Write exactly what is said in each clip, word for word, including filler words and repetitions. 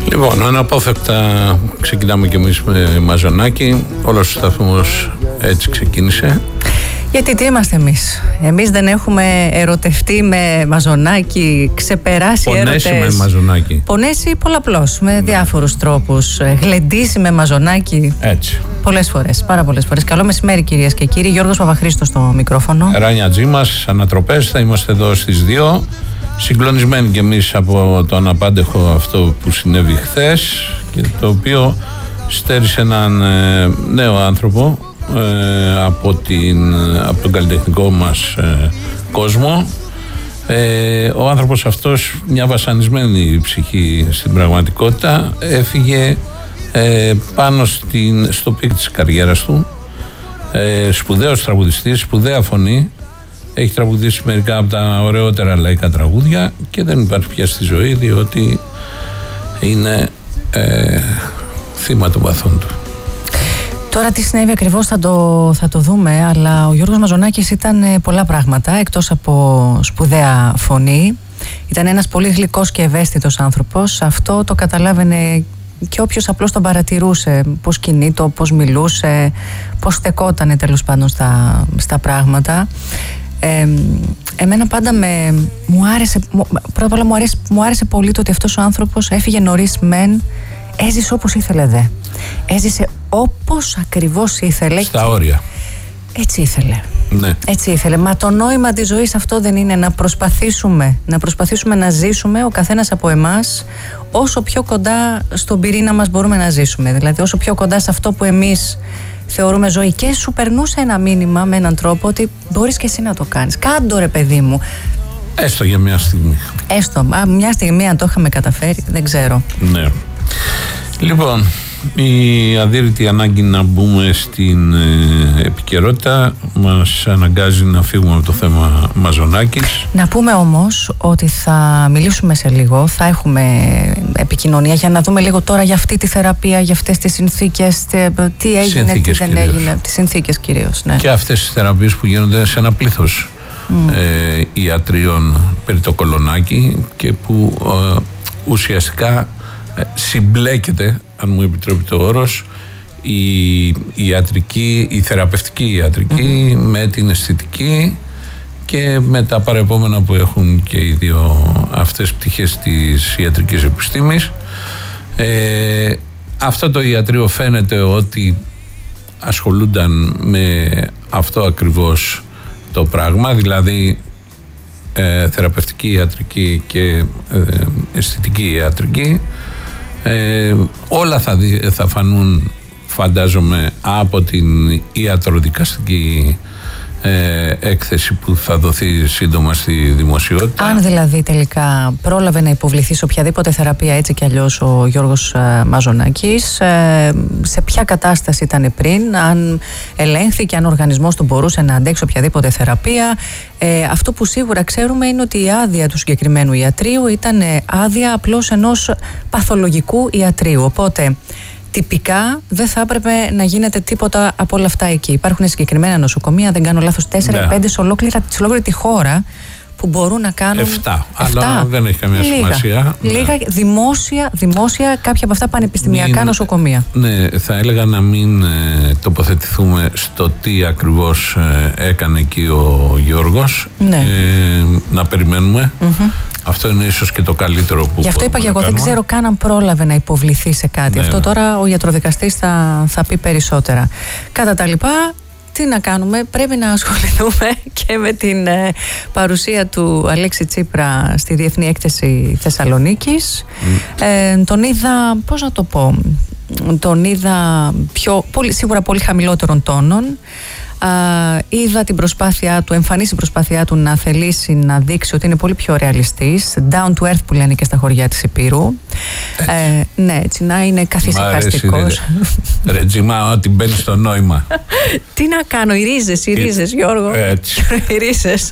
Λοιπόν, αναπόφευκτα ξεκινάμε κι εμείς με Μαζονάκη. Όλος ο σταθμός έτσι ξεκίνησε. Γιατί τι είμαστε εμείς? Εμείς δεν έχουμε ερωτευτεί με Μαζονάκη, ξεπεράσει έρωτες. Πονέσει με Μαζονάκη. Πονέσει πολλαπλώς, με ναι. διάφορους τρόπους. Γλεντήσει με Μαζονάκη. Έτσι. Πολλές φορές, πάρα πολλές φορές. Καλό μεσημέρι κυρίες και κύριοι. Γιώργος Παπαχρήστος στο μικρόφωνο. Ράνια Τζί μας, ανατροπές, θα είμαστε εδώ στις δύο. Συγκλονισμένοι κι εμείς από το αναπάντεχο αυτό που συνέβη χθες και το οποίο στέρισε έναν ε, νέο άνθρωπο ε, από, την, από τον καλλιτεχνικό μας ε, κόσμο. Ε, ο άνθρωπος αυτός, μια βασανισμένη ψυχή στην πραγματικότητα, έφυγε ε, πάνω στην, στο πικ της καριέρας του. Ε, σπουδαίος τραγουδιστής, σπουδαία φωνή. Έχει τραγουδήσει μερικά από τα ωραιότερα λαϊκά τραγούδια και δεν υπάρχει πια στη ζωή, διότι είναι ε, θύμα των παθών του. Τώρα τι συνέβη ακριβώς θα το, θα το δούμε, αλλά ο Γιώργος Μαζονάκης ήταν πολλά πράγματα εκτός από σπουδαία φωνή. Ήταν ένας πολύ γλυκός και ευαίσθητος άνθρωπος. Αυτό το καταλάβαινε και όποιος απλώς τον παρατηρούσε, πώς κινείται, πώς μιλούσε, πώς στεκότανε τέλος πάντων στα, στα πράγματα. Ε, εμένα πάντα με, μου άρεσε, πρώτα απ' όλα μου άρεσε, μου άρεσε πολύ το ότι αυτός ο άνθρωπος έφυγε νωρίς μεν, έζησε όπως ήθελε δε. Έζησε όπως ακριβώς ήθελε. Στα όρια. Έτσι ήθελε. Ναι. Έτσι ήθελε. Μα το νόημα της ζωής αυτό δεν είναι να προσπαθήσουμε, να προσπαθήσουμε να ζήσουμε ο καθένας από εμάς όσο πιο κοντά στον πυρήνα μας μπορούμε να ζήσουμε. Δηλαδή όσο πιο κοντά σε αυτό που εμείς θεωρούμε ζωή, και σου περνούσε ένα μήνυμα με έναν τρόπο ότι μπορείς και εσύ να το κάνεις. Κάντο ρε παιδί μου. Έστω για μια στιγμή. Έστω. Α, μια στιγμή αν το είχαμε καταφέρει, δεν ξέρω. Ναι. Λοιπόν, η αδύρυτη ανάγκη να μπούμε στην ε, επικαιρότητα μας αναγκάζει να φύγουμε από το θέμα Μαζονάκης. Να πούμε όμως ότι θα μιλήσουμε σε λίγο, θα έχουμε επικοινωνία για να δούμε λίγο τώρα για αυτή τη θεραπεία, για αυτές τις συνθήκες, τι έγινε, συνθήκες τι δεν κυρίως. έγινε, τις συνθήκες κυρίως. Ναι. Και αυτές τις θεραπείες που γίνονται σε ένα πλήθος mm. ε, ιατρίων περί το κολονάκι και που ε, ουσιαστικά ε, συμπλέκεται, αν μου επιτρέπει το όρος, η, η ιατρική, η θεραπευτική ιατρική mm. με την αισθητική και με τα παρεπόμενα που έχουν και οι δύο αυτές πτυχές της ιατρικής επιστήμης. Ε, αυτό το ιατρείο φαίνεται ότι ασχολούνταν με αυτό ακριβώς το πράγμα, δηλαδή ε, θεραπευτική ιατρική και ε, αισθητική ιατρική. Ε, όλα θα, δι, θα φανούν, φαντάζομαι, από την ιατροδικαστική ε, έκθεση που θα δοθεί σύντομα στη δημοσιότητα. Αν δηλαδή τελικά πρόλαβε να υποβληθεί σε οποιαδήποτε θεραπεία έτσι κι αλλιώς ο Γιώργος ε, Μαζονάκης, ε, σε ποια κατάσταση ήταν πριν, αν ελέγχθηκε, αν ο οργανισμός του μπορούσε να αντέξει οποιαδήποτε θεραπεία. Ε, αυτό που σίγουρα ξέρουμε είναι ότι η άδεια του συγκεκριμένου ιατρείου ήταν άδεια απλώς ενός παθολογικού ιατρείου. Οπότε τυπικά δεν θα έπρεπε να γίνεται τίποτα από όλα αυτά εκεί. Υπάρχουν συγκεκριμένα νοσοκομεία, δεν κάνω λάθος, τέσσερα πέντε σε ολόκληρη τη χώρα που μπορούν να κάνουν. Εφτά, αλλά δεν έχει καμία λίγα, σημασία. Λίγα ναι. δημόσια, δημόσια, κάποια από αυτά πανεπιστημιακά μην, νοσοκομεία. Ναι, θα έλεγα να μην ε, τοποθετηθούμε στο τι ακριβώς ε, έκανε εκεί ο Γιώργος. Ναι. Ε, να περιμένουμε. Mm-hmm. Αυτό είναι ίσως και το καλύτερο που. Γι' αυτό είπα και εγώ, δεν ξέρω καν αν πρόλαβε να υποβληθεί σε κάτι. Ναι. Αυτό τώρα ο ιατροδικαστής θα, θα πει περισσότερα. Κατά τα λοιπά, τι να κάνουμε, πρέπει να ασχοληθούμε και με την ε, παρουσία του Αλέξη Τσίπρα στη Διεθνή Έκθεση Θεσσαλονίκης. Mm. Ε, τον είδα, πώς να το πω, τον είδα πιο, πολύ, σίγουρα πολύ χαμηλότερων τόνων. Uh, είδα την προσπάθειά του, εμφανίσει την προσπάθειά του να θελήσει να δείξει ότι είναι πολύ πιο ρεαλιστής, down to earth που λένε και στα χωριά της Υπήρου. Ε, ναι, έτσι να είναι καθησυχαστικός. Ρετζιμά, ότι μπαίνει στο νόημα. Τι να κάνω, οι ρίζες, οι ρίζες, Γιώργο. Έτσι. Οι ρίζες.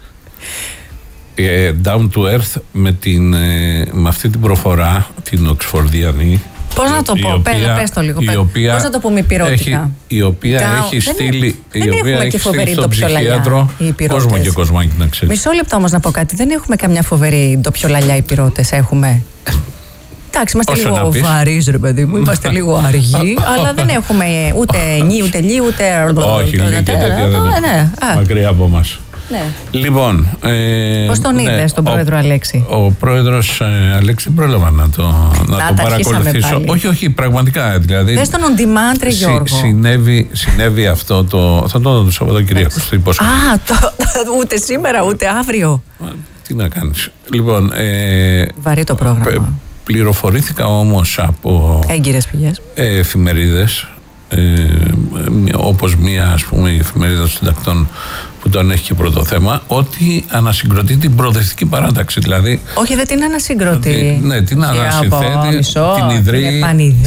Ε, down to earth με, την, με αυτή την προφορά, την Οξφορδιανή. Πώς να το πω, οποία, πες το λίγο, πώς να το πούμε υπηρώτικα. Η οποία Down, έχει στείλει, δεν η οποία έχουμε έχει και φοβερή στον ψυχίατρο, κόσμο και κοσμάκι να ξέρει. Μισό λεπτό όμως να πω κάτι, δεν έχουμε καμιά φοβερή ντοπιολαλιά οι πυρώτες, έχουμε. Εντάξει, είμαστε λίγο βαρύς, ρε παιδί μου, είμαστε λίγο αργοί, αλλά δεν έχουμε ούτε νι, ούτε λι, ούτε. Όχι, λι και τέτοια δεν είναι. Μακριά από εμάς. Ναι. Λοιπόν. Ε, Πώς τον είδες, τον πρόεδρο Αλέξη? Ο πρόεδρος ε, Αλέξη δεν πρόλαβα να το, να να το παρακολουθήσω. Όχι, όχι, πραγματικά. Δηλαδή, δες τον on demand, ρε Γιώργο. Συνέβη, συνέβη αυτό το. Θα το δω το Σαββατοκύριακο. Α, το, ούτε σήμερα, ούτε αύριο. Τι να κάνεις. Λοιπόν. Ε, Βαρύ το πρόγραμμα. Πε, πληροφορήθηκα όμως από. Έγκυρες πηγές. Ε, εφημερίδες. Ε, όπως μία, ας πούμε, η εφημερίδα των συντακτών που τον έχει και πρώτο θέμα, ότι ανασυγκροτεί την προοδευτική παράταξη. Δηλαδή, όχι, δεν την ανασυγκροτεί. Ναι, την ανασυνθέτει, την ιδρύει,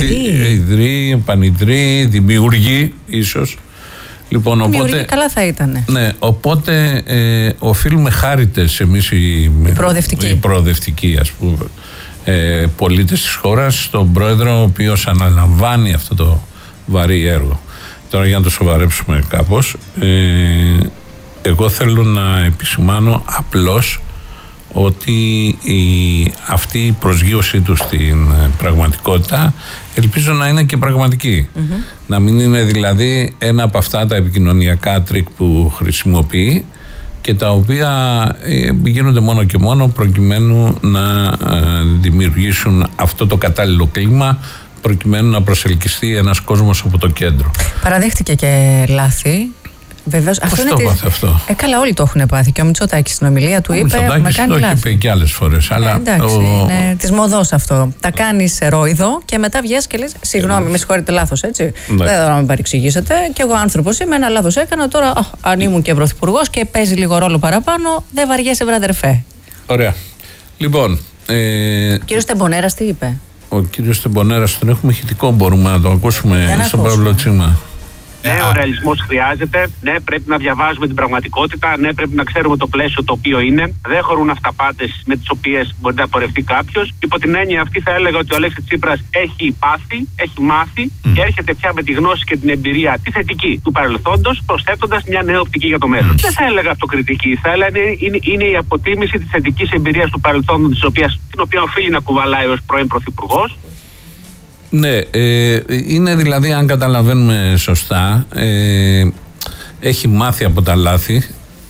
ιδρύει, επανειδρύει, δημιουργεί ίσως. Λοιπόν, οπότε, καλά θα ήταν. Ναι, οπότε ε, οφείλουμε χάριτες εμείς οι, οι προοδευτικοί, οι προοδευτικοί ας πούμε, ε, πολίτες της χώρας στον πρόεδρο, ο οποίος αναλαμβάνει αυτό το βαρύ έργο. Τώρα για να το σοβαρέψουμε κάπως, ε, εγώ θέλω να επισημάνω απλώς ότι η, αυτή η προσγείωσή του στην πραγματικότητα ελπίζω να είναι και πραγματική. Mm-hmm. Να μην είναι δηλαδή ένα από αυτά τα επικοινωνιακά τρίκ που χρησιμοποιεί και τα οποία ε, γίνονται μόνο και μόνο προκειμένου να ε, δημιουργήσουν αυτό το κατάλληλο κλίμα, προκειμένου να προσελκυστεί ένας κόσμος από το κέντρο. Παραδέχτηκε και λάθη. Βεβαίως, πώς αυτό το είναι πάθει αυτό? Ε, καλά, όλοι το έχουν πάθει. Και ο Μητσοτάκης στην ομιλία του ο είπε: με κάνει το λάθη. Το είπε και άλλες φορές. Αλλά ε, εντάξει, ο... είναι της μοδός αυτό. Τα κάνεις ρόιδο και μετά βγες και λες: συγγνώμη, με συγχωρείτε, λάθος, έτσι. Ναι. Δεν θα με παρεξηγήσετε. Και εγώ άνθρωπος είμαι, ένα λάθος έκανα. Τώρα, α, αν ήμουν και πρωθυπουργός και παίζει λίγο ρόλο παραπάνω, δεν βαριέσαι, βραδερφέ. Ωραία. Λοιπόν. Ε... Ο κύριος Τεμπονέρας τι είπε? Ο κύριος Τεμπονέρας τον έχουμε ηχητικό, μπορούμε να το ακούσουμε στον Παύλο Τσίμα. Ναι, ο ρεαλισμός χρειάζεται. Ναι, πρέπει να διαβάζουμε την πραγματικότητα. Ναι, πρέπει να ξέρουμε το πλαίσιο το οποίο είναι. Δεν χωρούν αυταπάτες με τις οποίες μπορεί να πορευτεί κάποιος. Υπό την έννοια αυτή, θα έλεγα ότι ο Αλέξης Τσίπρας έχει πάθει, έχει μάθει mm. και έρχεται πια με τη γνώση και την εμπειρία τη θετική του παρελθόντος, προσθέτοντας μια νέα οπτική για το μέλλον. Mm. Δεν θα έλεγα αυτοκριτική. Θα έλεγα είναι, είναι η αποτίμηση της θετικής εμπειρίας του παρελθόντος, την οποία οφείλει να κουβαλάει ως πρώην πρωθυπουργός. Ναι, ε, είναι δηλαδή, αν καταλαβαίνουμε σωστά, ε, έχει μάθει από τα λάθη,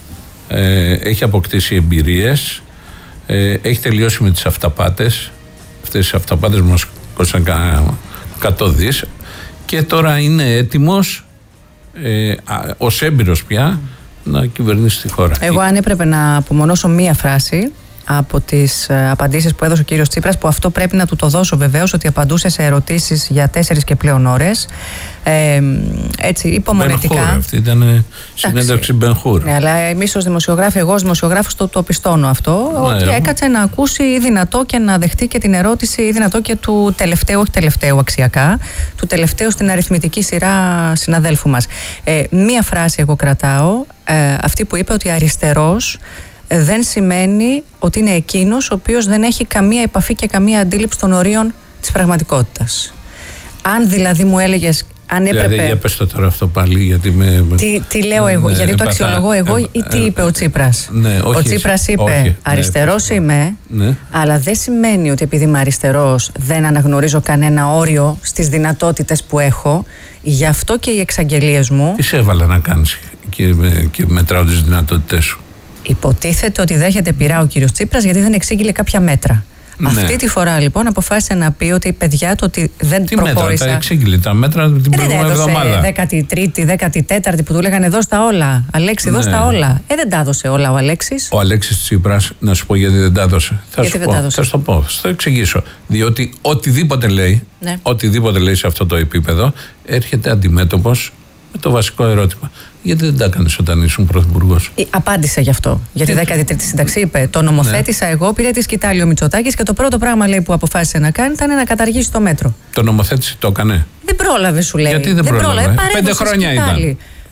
ε, έχει αποκτήσει εμπειρίες, ε, έχει τελειώσει με τις αυταπάτες. Αυτές οι αυταπάτες μας κόστησαν εκατό δις και τώρα είναι έτοιμος ε, ως έμπειρος πια να κυβερνήσει τη χώρα. Εγώ αν έπρεπε να απομονώσω μία φράση από τις ε, απαντήσεις που έδωσε ο κύριος Τσίπρας, που αυτό πρέπει να του το δώσω βεβαίως, ότι απαντούσε σε ερωτήσεις για τέσσερις και πλέον ώρες, ε, έτσι υπομονετικά. Μπενχούρ, αυτή ήταν συνέντευξη Μπενχούρ. Ναι, αλλά εμείς ως δημοσιογράφοι, εγώ ως δημοσιογράφος το, το πιστώνω αυτό, ναι, ότι έκατσε να ακούσει ή δυνατό και να δεχτεί και την ερώτηση ή δυνατό και του τελευταίου, όχι τελευταίου αξιακά, του τελευταίου στην αριθμητική σειρά συναδέλφου μας. Ε, μία φράση εγώ κρατάω, ε, αυτή που είπε ότι αριστερός δεν σημαίνει ότι είναι εκείνος ο οποίος δεν έχει καμία επαφή και καμία αντίληψη των ορίων της πραγματικότητας. Αν δηλαδή μου έλεγες, αν έπρεπε... Δηλαδή, για πες το τώρα αυτό πάλι, γιατί με... Τι, τι λέω εγώ, ναι, γιατί το αξιολογώ εγώ ε, ή τι είπε ο Τσίπρας? Ναι, όχι, ο Τσίπρας είπε, όχι, αριστερός ναι, είμαι, ναι. αλλά δεν σημαίνει ότι επειδή είμαι αριστερός δεν αναγνωρίζω κανένα όριο στις δυνατότητες που έχω. Γι' αυτό και οι εξαγγελίες μου... Τι σε έβαλα να κάνεις και, και μετράω τις δυνατότητες σου? Υποτίθεται ότι δέχεται πειρά ο κύριος Τσίπρας γιατί δεν εξήγηλε κάποια μέτρα. Ναι. Αυτή τη φορά λοιπόν αποφάσισε να πει ότι παιδιά το ότι δεν τι προχώρησα. Μέτρα, τα εξήγηλε τα μέτρα την προηγούμενη εβδομάδα. δέκατη τρίτη, δέκατη τέταρτη που του λέγανε δώσ' τα όλα. Αλέξη, δώσ' ναι. τα όλα. Ε, δεν τα έδωσε όλα ο Αλέξης. Ο Αλέξης Τσίπρας, να σου πω γιατί δεν τα έδωσε. Θα γιατί σου δεν πω, τα έδωσε. θα σου το πω, θα το εξηγήσω. Διότι οτιδήποτε λέει, ναι. οτιδήποτε λέει σε αυτό το επίπεδο, έρχεται αντιμέτωπος με το βασικό ερώτημα. Γιατί δεν τα έκανες όταν ήσουν πρωθυπουργός? Απάντησε γι' αυτό. Για τη δέκατη τρίτη σύνταξη είπε: το νομοθέτησα ναι. εγώ, πήρε τη σκητάλη ο Μητσοτάκης και το πρώτο πράγμα λέει που αποφάσισε να κάνει ήταν να καταργήσει το μέτρο. Το νομοθέτησε, το έκανε. Δεν πρόλαβε, σου λέει. Γιατί δεν, δεν πρόλαβε? πρόλαβε. Πέντε χρόνια ήταν.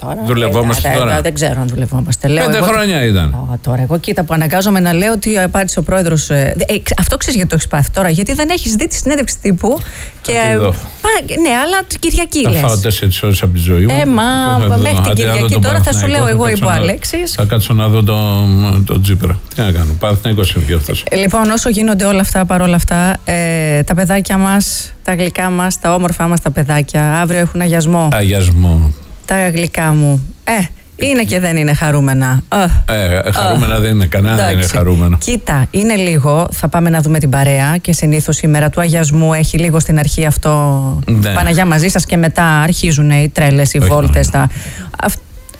τώρα. Δουλευόμαστε ε, τώρα. Ε, δεν ξέρω αν δουλευόμαστε. Λέω, Πέντε εγώ, χρόνια ήταν. Ω, τώρα, εγώ κοίτα που αναγκάζομαι να λέω ότι απάντησε ο πρόεδρος. Ε, ε, αυτό ξέρεις γιατί το έχεις πάθει τώρα. Γιατί δεν έχεις δει τη συνέντευξη τύπου. Και, ε, πα, ναι, αλλά Κυριακή λες. Θα φάω τέσσερις ώρες από τη ζωή μου. Ε, μα μέχρι την Κυριακή τώρα θα σου λέω εγώ υπό Αλέξης. Θα κάτσω να δω τον το Τσίπρα. Τι να κάνω. Παναθηναϊκός είναι πιο αυτός. Λοιπόν, όσο γίνονται όλα αυτά, παρόλα αυτά, ε, τα παιδάκια μας, τα γλυκά μας, τα όμορφά μας τα παιδάκια, αύριο έχουν αγιασμό. Αγιασμό. Τα γλυκά μου. Ε, είναι και δεν είναι χαρούμενα. Ε, χαρούμενα uh. δεν είναι, κανένα δεν είναι χαρούμενο. Κοίτα, είναι λίγο, θα πάμε να δούμε την παρέα και συνήθως η μέρα του αγιασμού έχει λίγο στην αρχή αυτό. Ναι. Παναγιά μαζί σας και μετά αρχίζουν οι τρέλες, οι όχι, βόλτες. Τα... Αυ...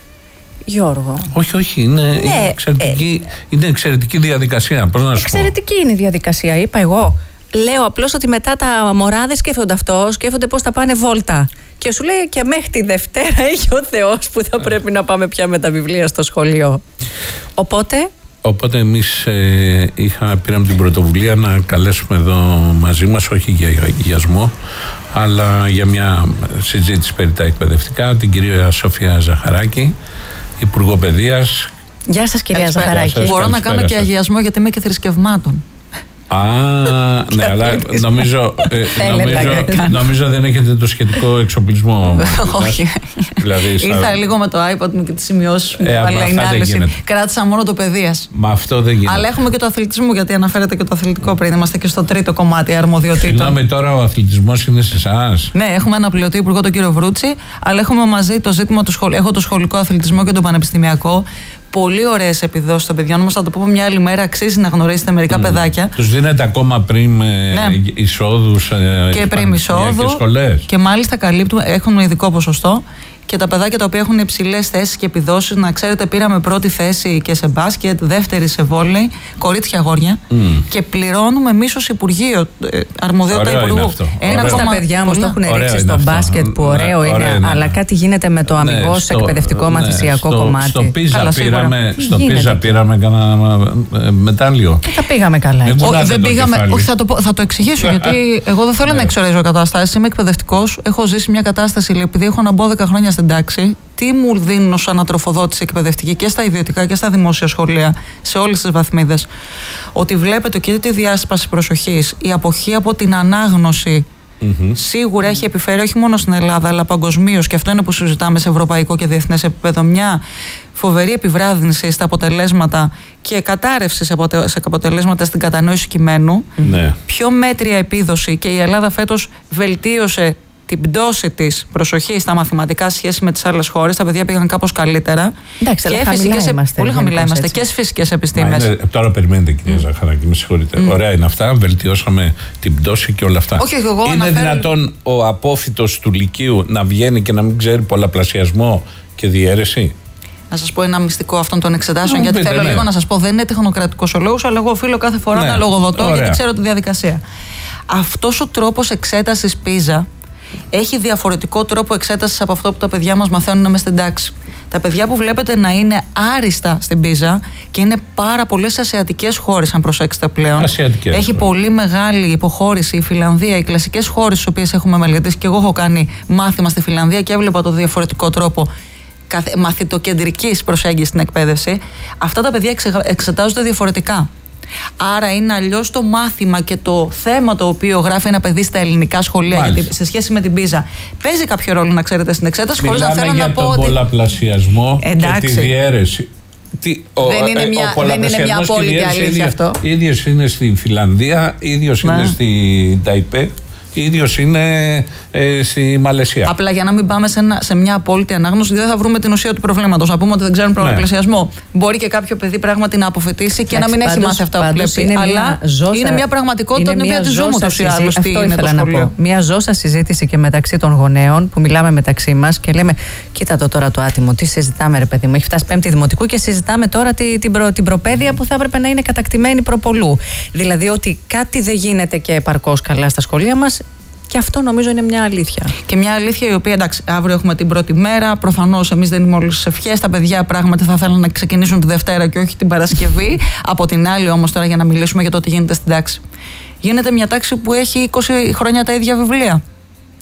Γιώργο. Όχι, όχι, είναι, ναι, είναι, εξαιρετική, ε, είναι εξαιρετική διαδικασία. Πώς να σου εξαιρετική πω. Είναι η διαδικασία, είπα εγώ. Λέω απλώς ότι μετά τα μωρά δεν σκέφτονται αυτό, σκέφτονται πώς θα πάνε βόλτα. Και σου λέει και μέχρι τη Δευτέρα έχει ο Θεός που θα πρέπει να πάμε πια με τα βιβλία στο σχολείο. Οπότε... Οπότε εμείς ε, είχα, πήραμε την πρωτοβουλία να καλέσουμε εδώ μαζί μας, όχι για αγιασμό, αλλά για μια συζήτηση περί τα εκπαιδευτικά, την κυρία Σοφία Ζαχαράκη, Υπουργό Παιδείας. Γεια σας κυρία Ζαχαράκη. Μπορώ να κάνω και αγιασμό γιατί είμαι και θρησκευμάτων. Α, ναι, αλλά νομίζω, ε, νομίζω, νομίζω δεν έχετε το σχετικό εξοπλισμό. Όχι. Δηλαδή, ήρθα στα... λίγο με το iPad μου και τις σημειώσεις μου. Ε, αλλά είναι άλλη. Κράτησα μόνο το παιδείας. Μα αυτό δεν γίνεται. Αλλά έχουμε και το αθλητισμό, γιατί αναφέρεται και το αθλητικό πριν. Είμαστε και στο τρίτο κομμάτι αρμοδιοτήτων. Συγγνώμη, τώρα ο αθλητισμός είναι σε εσάς. Ναι, έχουμε ένα πληρωτή υπουργό, τον κύριο Βρούτσι, αλλά έχουμε μαζί το ζήτημα του σχολείου. Έχω το σχολικό αθλητισμό και το πανεπιστημιακό. Πολύ ωραίες επιδόσεις των παιδιών μας. Θα το πούμε μια άλλη μέρα. Αξίζει να γνωρίσετε μερικά mm. παιδάκια. Τους δίνετε ακόμα πριν ε, ναι. εισόδους ε, και πριν εισόδου. Και μάλιστα καλύπτουμε, έχουν ειδικό ποσοστό. Και τα παιδάκια τα οποία έχουν υψηλές θέσεις και επιδόσεις, να ξέρετε, πήραμε πρώτη θέση και σε μπάσκετ, δεύτερη σε βόλεϊ, κορίτσια αγόρια. Mm. Και πληρώνουμε εμείς ως Υπουργείο, αρμοδιότητα Υπουργού. Ένα από τα παιδιά μου το έχουν ρίξει στο μπάσκετ, που ωραίο ναι, είναι, είναι, αλλά κάτι γίνεται με το αμιγώς ναι, εκπαιδευτικό ναι, μαθησιακό στο, κομμάτι. Στο Πίζα πήραμε, στο Πίζα πήραμε κανένα μετάλλιο. Και τα πήγαμε καλά. Όχι, δεν πήγαμε. Όχι, θα το, θα το εξηγήσω, γιατί εγώ δεν θέλω να εξορίζω κατάσταση. Είμαι εκπαιδευτικός, έχω ζήσει μια κατάσταση, επειδή έχω να μπω δέκα χρόνια στην τάξη, τι μου δίνουν σαν ανατροφοδότηση εκπαιδευτική και στα ιδιωτικά και στα δημόσια σχολεία, σε όλες τις βαθμίδες, ότι βλέπετε και τη διάσπαση προσοχής, η αποχή από την ανάγνωση mm-hmm. σίγουρα έχει επιφέρει όχι μόνο στην Ελλάδα αλλά παγκοσμίως, και αυτό είναι που συζητάμε σε ευρωπαϊκό και διεθνές επίπεδο, μια φοβερή επιβράδυνση στα αποτελέσματα και κατάρρευση σε αποτελέσματα στην κατανόηση κειμένου. Mm-hmm. Πιο μέτρια επίδοση, και η Ελλάδα φέτος βελτίωσε την πτώση της προσοχής στα μαθηματικά σε σχέση με τις άλλες χώρες. Τα παιδιά πήγαν κάπως καλύτερα. Εντάξει, και χαμηλά σε... είμαστε. Πολύ χαμηλά είμαστε και στις φυσικές επιστήμες. Είναι, τώρα περιμένετε, κυρία mm. Ζαχαράκη, με συγχωρείτε. Mm. Ωραία είναι αυτά. Βελτιώσαμε την πτώση και όλα αυτά. Όχι, εγώ είναι αναφέρω... δυνατόν ο απόφοιτος του Λυκείου να βγαίνει και να μην ξέρει πολλαπλασιασμό και διαίρεση? Να σας πω ένα μυστικό αυτών των εξετάσεων, γιατί πείτε, θέλω ναι. λίγο να σας πω, δεν είναι τεχνοκρατικός ο λόγος, αλλά εγώ οφείλω κάθε φορά ναι. να λογοδοτώ, ωραία, γιατί ξέρω τη διαδικασία. Αυτός ο τρόπος εξέτασης πίζα έχει διαφορετικό τρόπο εξέτασης από αυτό που τα παιδιά μας μαθαίνουν μες στην τάξη. Τα παιδιά που βλέπετε να είναι άριστα στην πίζα, και είναι πάρα πολλές ασιατικές χώρες, αν προσέξετε πλέον. Ασιατικές, έχει πολύ μεγάλη υποχώρηση η Φιλανδία, οι κλασικές χώρες στις οποίες έχουμε μελετήσει, και εγώ έχω κάνει μάθημα στη Φιλανδία και έβλεπα το διαφορετικό τρόπο μαθητοκεντρικής προσέγγισης στην εκπαίδευση. Αυτά τα παιδιά εξετάζονται διαφορετικά. Άρα είναι αλλιώς το μάθημα και το θέμα το οποίο γράφει ένα παιδί στα ελληνικά σχολεία, γιατί σε σχέση με την πίζα παίζει κάποιο ρόλο, να ξέρετε, στην εξέταση. Χωρίς να θέλω να πω τον ότι. Πολλαπλασιασμό εντάξει. Και τη διαίρεση. Τι, ο, δεν είναι μια, ο δεν είναι μια απόλυτη αλήθεια αυτό. Ίδιος είναι στη Φιλανδία, ίδιος ναι. είναι στη Ταϊπέ, ίδιος είναι ε, στη Μαλαισία. Απλά για να μην πάμε σε, ένα, σε μια απόλυτη ανάγνωση, δεν θα βρούμε την ουσία του προβλήματος. Να πούμε ότι δεν ξέρουν πολλαπλασιασμό. Ναι. Μπορεί και κάποιο παιδί πράγματι να αποφοιτήσει και να μην έχει μάθει αυτά που βλέπει. Είναι αλλά ζώσα, είναι μια πραγματικότητα την οποία τη ζούμε ούτως ή άλλως. Αυτό ήθελα να πω. Μια ζώσα συζήτηση και μεταξύ των γονέων που μιλάμε μεταξύ μας και λέμε: κοίτα το τώρα το άτιμο, τι συζητάμε, ρε παιδί μου. Έχει φτάσει πέμπτη δημοτικού και συζητάμε τώρα την, την, προ, την προπαίδεια που θα έπρεπε να είναι κατακτημένη προπολού. Δηλαδή ότι κάτι δεν γίνεται και επαρκώς καλά στα σχολεία μας. Και αυτό νομίζω είναι μια αλήθεια. Και μια αλήθεια η οποία, εντάξει, αύριο έχουμε την πρώτη μέρα. Προφανώς εμείς δεν είμαστε όλες στις ευχές. Τα παιδιά πράγματι θα θέλουν να ξεκινήσουν τη Δευτέρα και όχι την Παρασκευή. Από την άλλη, όμως, τώρα για να μιλήσουμε για το τι γίνεται στην τάξη. Γίνεται μια τάξη που έχει είκοσι χρόνια τα ίδια βιβλία.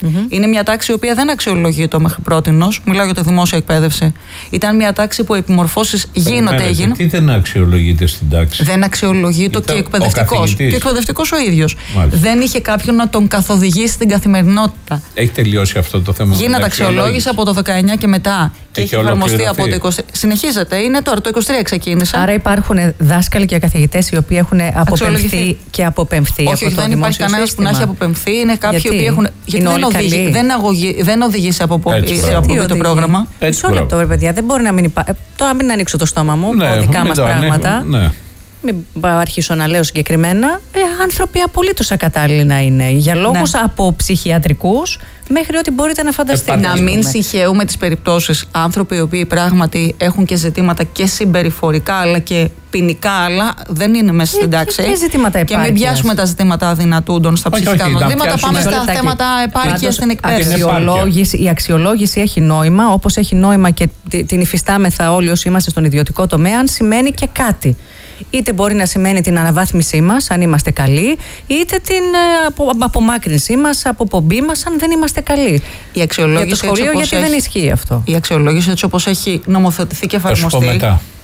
Mm-hmm. Είναι μια τάξη η οποία δεν αξιολογείται μέχρι πρότινος. Μιλάω για τη δημόσια εκπαίδευση. Ήταν μια τάξη που επιμορφώσεις γίνονται. Έγιναν. Τι δεν αξιολογείται στην τάξη? Δεν αξιολογείται και εκπαιδευτικός. Και εκπαιδευτικός ο ίδιος. Μάλιστα. Δεν είχε κάποιον να τον καθοδηγήσει στην καθημερινότητα. Έχει τελειώσει αυτό το θέμα? Γίνεται αξιολόγηση από το δεκαεννιά και μετά. Και έχει εφαρμοστεί από το είκοσι. Συνεχίζεται. Είναι τώρα το είκοσι τρία ξεκίνησε. Άρα υπάρχουν δάσκαλοι και καθηγητές οι οποίοι έχουν αποπεμφθεί και αποπεμφθεί. Όχι, όχι, δεν υπάρχει κανένα που να έχει αποπεμφθεί. Είναι κάποιοι οι οποίοι έχουν. Γιατί δεν, οδηγεί, δεν, αγωγεί, δεν οδηγεί σε αποπομφή το πρόγραμμα. Μισό λεπτό, ρε παιδιά, δεν μπορεί να μην υπάρχει. Τώρα μην ανοίξω το στόμα μου, ναι, δικά μας πράγματα. Ναι. Μην αρχίσω να λέω συγκεκριμένα. Ε, άνθρωποι απολύτως ακατάλληλοι να είναι. Για λόγους ναι. από ψυχιατρικούς μέχρι ό,τι μπορείτε να φανταστείτε. Να μην συγχαίουμε τις περιπτώσεις. Άνθρωποι οι οποίοι πράγματι έχουν και ζητήματα και συμπεριφορικά αλλά και ποινικά, αλλά δεν είναι μέσα στην τάξη. Και ζητήματα επάρκειας. Και μην πιάσουμε τα ζητήματα αδυνατούντων στα όχι, ψυχικά νοσήματα. Πάμε στα θέματα επάρκειας στην εκπαίδευση. Η αξιολόγηση έχει νόημα, όπως έχει νόημα και την υφιστάμεθα όλοι όσοι είμαστε στον ιδιωτικό τομέα, αν σημαίνει και κάτι. Είτε μπορεί να σημαίνει την αναβάθμισή μας, αν είμαστε καλοί, είτε την ε, απο, απομάκρυνσή μας, αποπομπή μας, αν δεν είμαστε καλοί. Η αξιολόγηση για το σχολείο, γιατί έχει, δεν ισχύει αυτό. Η αξιολόγηση, έτσι όπως έχει νομοθετηθεί και εφαρμοστεί,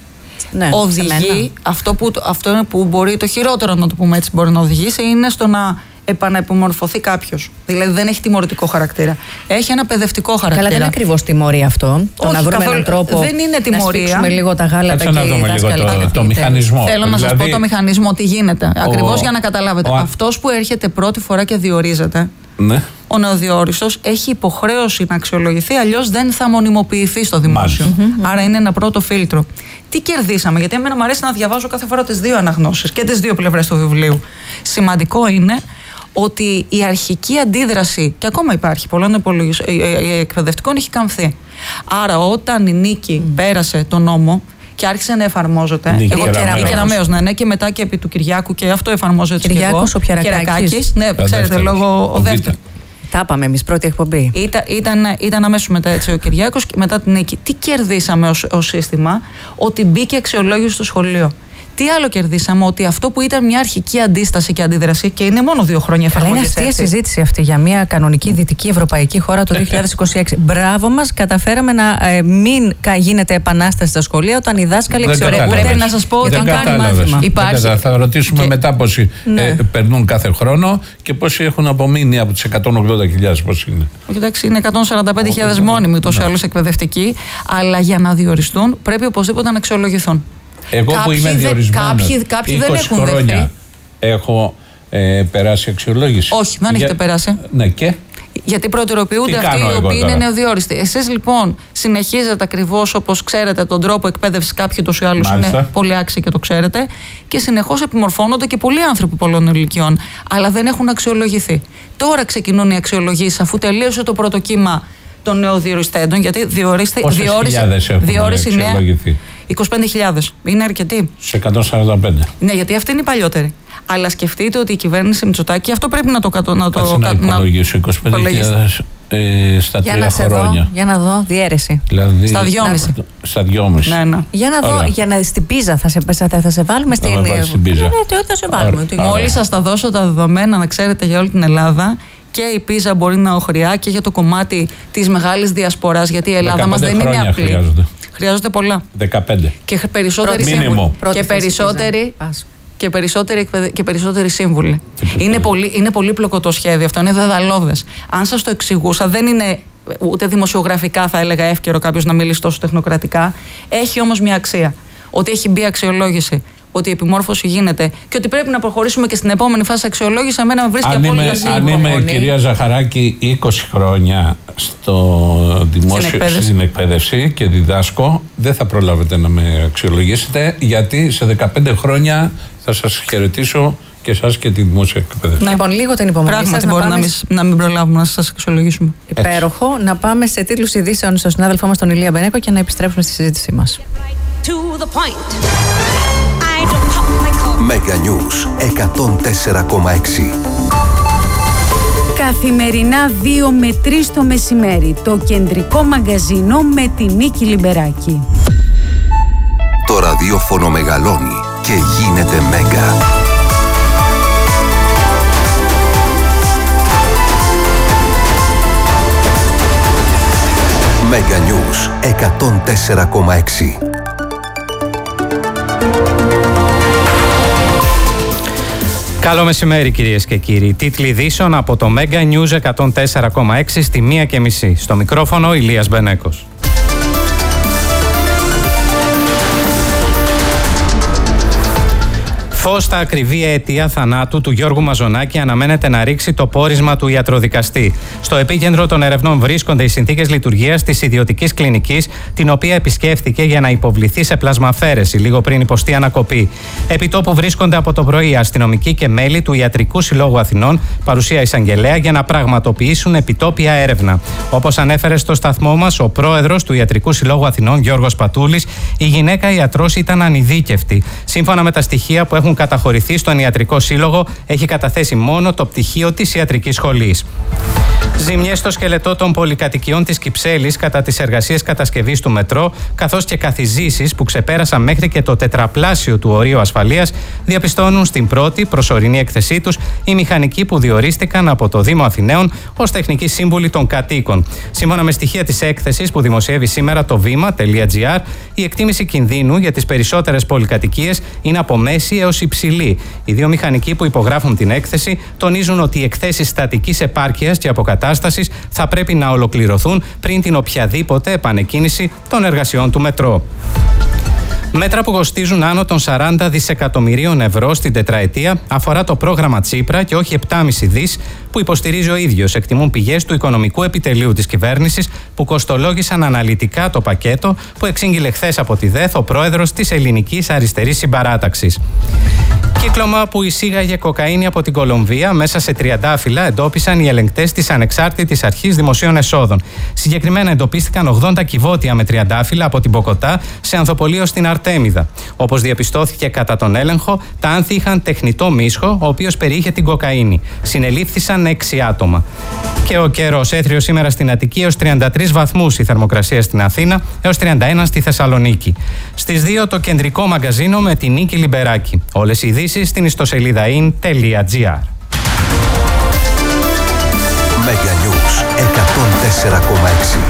ναι, οδηγεί. Αυτό που, αυτό είναι που μπορεί, το χειρότερο να το πούμε έτσι, μπορεί να οδηγήσει, είναι στο να επαναεπιμορφωθεί κάποιος. Δηλαδή δεν έχει τιμωρητικό χαρακτήρα. Έχει ένα παιδευτικό χαρακτήρα. Καλά, δεν είναι ακριβώς τιμωρία αυτό. Το να βρούμε καθόλου, έναν τρόπο δεν είναι τιμωρία. Να σφίξουμε λίγο τα γάλατα και να δούμε λίγο το, το μηχανισμό. Θέλω δηλαδή, να σας πω το μηχανισμό, τι γίνεται. Ο, ακριβώς για να καταλάβετε. Ο, Αυτός που έρχεται πρώτη φορά και διορίζεται, ναι. ο νεοδιόριστος έχει υποχρέωση να αξιολογηθεί, αλλιώς δεν θα μονιμοποιηθεί στο δημόσιο. Mm-hmm. Άρα είναι ένα πρώτο φίλτρο. Τι κερδίσαμε? Γιατί εμένα μου αρέσει να διαβάζω κάθε φορά τις δύο αναγνώσεις και τις δύο πλευρές του βιβλίου. Σημαντικό είναι ότι η αρχική αντίδραση, και ακόμα υπάρχει πολλών εκπαιδευτικών, έχει καμφθεί. Άρα όταν η Νίκη mm. πέρασε τον νόμο και άρχισε να εφαρμόζεται. Νίκη εγώ Κεραμέως, ναι, ναι, και μετά και επί του Κυριάκου, και αυτό εφαρμόζεται. Κυριάκος, ο Πιερακάκης. Ναι, ξέρετε, λόγω ο δεύτερος. Τα είπαμε εμείς, πρώτη εκπομπή. Ήταν, ήταν, ήταν αμέσως μετά έτσι ο Κυριάκος και μετά την Νίκη. Τι κερδίσαμε ως, ως σύστημα? Ότι μπήκε αξιολόγηση στο σχολείο. Τι άλλο κερδίσαμε? Ότι αυτό που ήταν μια αρχική αντίσταση και αντίδραση, και είναι μόνο δύο χρόνια εφαρμογή. Είναι αστεία συζήτηση αυτή για μια κανονική δυτική ευρωπαϊκή χώρα το δύο χιλιάδες είκοσι έξι. Μπράβο μας, καταφέραμε να ε, μην γίνει επανάσταση στα σχολεία όταν οι δάσκαλοι εξορεύονται. Πρέπει να σας πω ότι δεν κάνει μάθημα. Υπάρχει. Θα ρωτήσουμε και... μετά πόσοι ναι. ε, περνούν κάθε χρόνο και πόσοι έχουν απομείνει από τις εκατόν ογδόντα χιλιάδες. Πώς είναι? Όχι, εντάξει, είναι εκατόν σαράντα πέντε χιλιάδες μόνιμοι τόσο άλλους εκπαιδευτικοί, αλλά για να διοριστούν πρέπει οπωσδήποτε να αξιολογηθούν. Εγώ κάποιοι που είμαι διορισμένος κάποιοι, κάποιοι δεν έχουν χρόνια δεχθεί. Έχω ε, περάσει αξιολόγηση. Όχι, δεν Για... έχετε περάσει. Ναι, και. Γιατί προτεραιοποιούνται αυτοί οι οποίοι είναι νεοδιόριστοι. Εσείς λοιπόν συνεχίζετε ακριβώς όπως ξέρετε τον τρόπο εκπαίδευσης, κάποιοι τους ή άλλους είναι πολύ άξιοι και το ξέρετε, και συνεχώς επιμορφώνονται και πολλοί άνθρωποι πολλών ηλικιών, αλλά δεν έχουν αξιολογηθεί. Τώρα ξεκινούν οι αξιολογήσεις, αφού τελείωσε το πρώτο κύμα των νεοδιοριστέντων, γιατί διορίστε, διόρισε, διόρισε νέα. είκοσι πέντε χιλιάδες. Είναι αρκετοί. Σε εκατόν σαράντα πέντε. Ναι, γιατί αυτή είναι η παλιότερη. Αλλά σκεφτείτε ότι η κυβέρνηση Μητσοτάκη, αυτό πρέπει να το κατω... να το να υπολογίσω είκοσι πέντε χιλιάδες ε, στα για τρία χρόνια. Δω, για να δω, διαίρεση. Δηλαδή, στα δυόμιση. Στα δυόμιση. Ναι, ναι. Για να δω, για να, στην πίζα θα σε, θα, θα σε βάλουμε στην... στην πίζα. Ναι, ναι, θα σε βάλουμε. Μόλις σας τα δώσω τα δεδομένα, να ξέρετε, για όλη την Ελλάδα, και η πίζα μπορεί να οχριά και για το κομμάτι της μεγάλης διασποράς, γιατί η Ελλάδα μας δεν είναι απλή. Χρειάζονται. Χρειάζονται πολλά. δεκαπέντε. Και περισσότεροι σύμβουλοι. Και περισσότεροι, και, περισσότεροι, και περισσότεροι σύμβουλοι. Είναι πολύ, είναι πολύπλοκο το σχέδιο αυτό, είναι δεδαλώδες. Αν σας το εξηγούσα, δεν είναι ούτε δημοσιογραφικά, θα έλεγα, εύκαιρο κάποιος να μιλήσει τόσο τεχνοκρατικά. Έχει όμως μια αξία. Ότι έχει μπει αξιολόγηση, ότι η επιμόρφωση γίνεται και ότι πρέπει να προχωρήσουμε και στην επόμενη φάση αξιολόγηση. Εμένα με βρίσκει απόλυτα σύμφωνο. Αν είμαι, κυρία Ζαχαράκη, είκοσι χρόνια στο δημόσιο, στην εκπαίδευση. στην εκπαίδευση και διδάσκω, δεν θα προλάβετε να με αξιολογήσετε, γιατί σε δεκαπέντε χρόνια θα σας χαιρετήσω και εσάς και τη δημόσια εκπαίδευση. Ναι, λοιπόν, λίγο την υπομονή σας. Πράγματι μπορεί να, πάμε... να μην προλάβουμε να σας αξιολογήσουμε. Υπέροχο. Έτσι. Να πάμε σε τίτλους ειδήσεων στον συνάδελφό μας τον Ηλία Μπενέκο και να επιστρέψουμε στη συζήτησή μας. Mega News εκατόν τέσσερα κόμμα έξι. Καθημερινά δύο με τρεις το μεσημέρι, το κεντρικό μαγκαζίνο με τη Νίκη Λιμπεράκη. Το ραδιόφωνο μεγαλώνει και γίνεται Μέγκα. εκατόν τέσσερα κόμμα έξι. Καλό μεσημέρι κυρίες και κύριοι. Τίτλοι ειδήσεων από το Mega News εκατόν τέσσερα κόμμα έξι στη μία και μισή. Στο μικρόφωνο Ηλίας Μπενέκος. Φως στα ακριβή αίτια θανάτου του Γιώργου Μαζονάκη αναμένεται να ρίξει το πόρισμα του ιατροδικαστή. Στο επίκεντρο των ερευνών βρίσκονται οι συνθήκες λειτουργίας της ιδιωτικής κλινικής, την οποία επισκέφθηκε για να υποβληθεί σε πλασμαφαίρεση λίγο πριν υποστεί ανακοπή. Επί τόπου βρίσκονται από το πρωί αστυνομικοί και μέλη του Ιατρικού Συλλόγου Αθηνών, παρουσία εισαγγελέα, για να πραγματοποιήσουν επιτόπια έρευνα. Όπως ανέφερε στο σταθμό μας ο πρόεδρος του Ιατρικού Συλλόγου Αθηνών, Γιώργος Πατούλης, η γυναίκα ιατρός ήταν ανειδίκευτη. Σύμφωνα με τα στοιχεία που έχουν καταχωρηθεί στον Ιατρικό Σύλλογο, έχει καταθέσει μόνο το πτυχίο της ιατρικής σχολής. Ζημιές στο σκελετό των πολυκατοικιών της Κυψέλης κατά τις εργασίες κατασκευής του μετρό, καθώς και καθιζήσεις που ξεπέρασαν μέχρι και το τετραπλάσιο του ορίου ασφαλείας, διαπιστώνουν στην πρώτη προσωρινή έκθεσή τους οι μηχανικοί που διορίστηκαν από το Δήμο Αθηναίων ως τεχνικοί σύμβουλοι των κατοίκων. Σύμφωνα με στοιχεία της έκθεσης που δημοσιεύει σήμερα το βήμα.gr, η εκτίμηση κινδύνου για τις περισσότερες πολυκατοικίες είναι από μέση έως υψηλή. Οι δύο μηχανικοί που υπογράφουν την έκθεση τονίζουν ότι οι εκθέσεις στατικής επάρκειας και αποκατάστασης θα πρέπει να ολοκληρωθούν πριν την οποιαδήποτε επανεκκίνηση των εργασιών του μετρό. Μέτρα που κοστίζουν άνω των σαράντα δισεκατομμυρίων ευρώ στην τετραετία αφορά το πρόγραμμα Τσίπρα και όχι επτά κόμμα πέντε δις που υποστηρίζει ο ίδιος, εκτιμούν πηγές του Οικονομικού Επιτελείου της κυβέρνησης που κοστολόγησαν αναλυτικά το πακέτο που εξήγηλε χθες από τη ΔΕΘ ο πρόεδρος της Ελληνικής Αριστερής Συμπαράταξης. Κύκλωμα που εισήγαγε κοκαίνη από την Κολομβία μέσα σε τριαντάφυλλα εντόπισαν οι ελεγκτές της Ανεξάρτητης Αρχής Δημοσίων Εσόδων. Συγκεκριμένα εντοπίστηκαν ογδόντα κυβότια με τριαντάφυλλα από την Μποκοτά σε ανθοπολείο στην Αρτέμιδα. Όπως διαπιστώθηκε κατά τον έλεγχο, τα άνθη είχαν τεχνητό μίσχο, ο οποίος περιείχε την κοκαίνη. Συνελήφθησαν έξι άτομα. Και ο καιρός: έθριο σήμερα στην Αττική έως τριάντα τρεις βαθμούς η θερμοκρασία στην Αθήνα, έως τριάντα ένα στη Θεσσαλονίκη. Στις δύο το κεντρικό μαγκαζίνο με την Νίκη Λιμπεράκη. Όλες οι ειδήσεις στην ιστοσελίδα in.gr. Mega News εκατόν τέσσερα κόμμα έξι.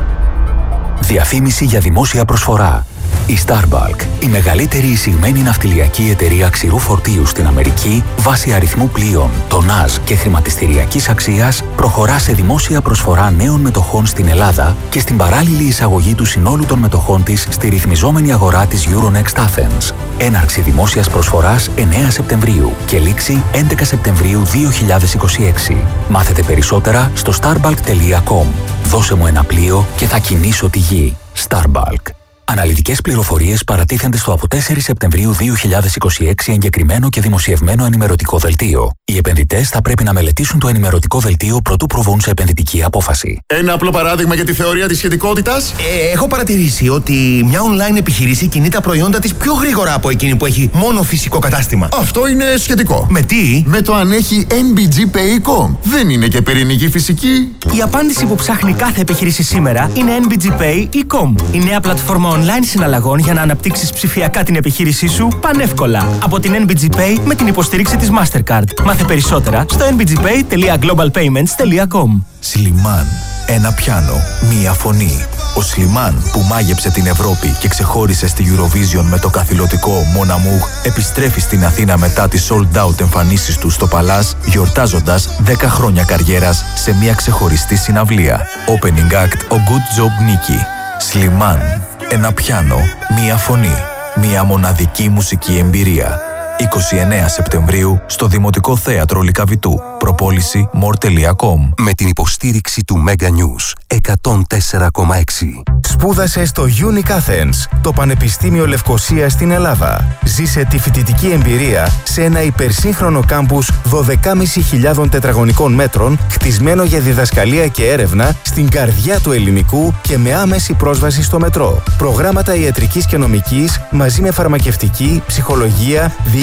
Διαφήμιση για δημόσια προσφορά. Η Starbulk, η μεγαλύτερη εισηγμένη ναυτιλιακή εταιρεία ξηρού φορτίου στην Αμερική, βάσει αριθμού πλοίων, τονάζ και χρηματιστηριακής αξίας, προχωρά σε δημόσια προσφορά νέων μετοχών στην Ελλάδα και στην παράλληλη εισαγωγή του συνόλου των μετοχών της στη ρυθμιζόμενη αγορά της Euronext Athens. Έναρξη δημόσιας προσφοράς εννέα Σεπτεμβρίου και λήξη έντεκα Σεπτεμβρίου δύο χιλιάδες είκοσι έξι. Μάθετε περισσότερα στο starbulk τελεία com. Δώσε μου ένα πλοίο και θα κινήσω τη γη. Starbulk. Αναλυτικές πληροφορίες παρατίθενται στο από τέσσερις Σεπτεμβρίου δύο χιλιάδες είκοσι έξι εγκεκριμένο και δημοσιευμένο ενημερωτικό δελτίο. Οι επενδυτές θα πρέπει να μελετήσουν το ενημερωτικό δελτίο προτού προβούν σε επενδυτική απόφαση. Ένα απλό παράδειγμα για τη θεωρία της σχετικότητας. Ε, έχω παρατηρήσει ότι μια online επιχείρηση κινεί τα προϊόντα της πιο γρήγορα από εκείνη που έχει μόνο φυσικό κατάστημα. Αυτό είναι σχετικό. Με τι? Με το αν έχει εν μπι τζι Pay τελεία com. Δεν είναι και πυρηνική φυσική. Η απάντηση που ψάχνει κάθε επιχείρηση σήμερα είναι εν μπι τζι Pay τελεία com. Η νέα πλατφόρμα online συναλλαγών για να αναπτύξεις ψηφιακά την επιχείρησή σου πανεύκολα. Από την εν μπι τζι Pay με την υποστήριξη της Mastercard. Μάθε περισσότερα στο εν μπι τζι pay τελεία global payments τελεία com. Σλιμάν. Ένα πιάνο, μία φωνή. Ο Σλιμάν που μάγεψε την Ευρώπη και ξεχώρισε στη Eurovision με το καθηλωτικό Mon Amour επιστρέφει στην Αθήνα μετά τις sold out εμφανίσεις του στο Παλάς, γιορτάζοντας δέκα χρόνια καριέρας σε μια ξεχωριστή συναυλία. Opening act ο Good Job Nicky. Σλιμάν. Ένα πιάνο, μία φωνή. Μια μοναδική μουσική εμπειρία. είκοσι εννέα Σεπτεμβρίου στο Δημοτικό Θέατρο Λυκαβητού. Προπόληση more τελεία com. Με την υποστήριξη του Mega News εκατόν τέσσερα κόμμα έξι. Σπούδασε στο Unique Athens, το Πανεπιστήμιο Λευκωσίας στην Ελλάδα. Ζήσε τη φοιτητική εμπειρία σε ένα υπερσύγχρονο κάμπους δώδεκα χιλιάδες πεντακόσια τετραγωνικών μέτρων, χτισμένο για διδασκαλία και έρευνα στην καρδιά του ελληνικού και με άμεση πρόσβαση στο μετρό. Προγράμματα ιατρικής και νομικής μαζί με φαρμακευτική, ψυχολογία, διοίκηση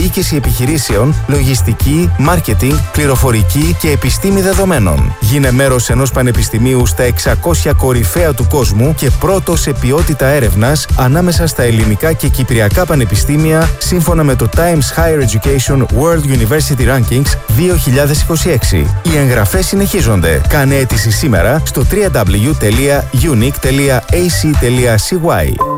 διοίκηση επιχειρήσεων, λογιστική, μάρκετινγκ, πληροφορική και επιστήμη δεδομένων. Γίνε μέρος ενός πανεπιστημίου στα εξακόσια κορυφαία του κόσμου και πρώτο σε ποιότητα έρευνας ανάμεσα στα ελληνικά και κυπριακά πανεπιστήμια σύμφωνα με το Times Higher Education World University Rankings δύο χιλιάδες είκοσι έξι. Οι εγγραφές συνεχίζονται. Κάνε αίτηση σήμερα στο double-u double-u double-u τελεία unique τελεία a c τελεία c y.